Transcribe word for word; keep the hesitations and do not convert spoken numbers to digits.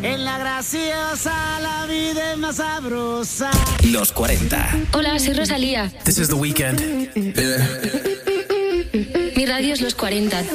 En la graciosa la vida es más sabrosa. Los cuarenta. Hola, soy Rosalía. This is The Weeknd. Mi radio es Los cuarenta.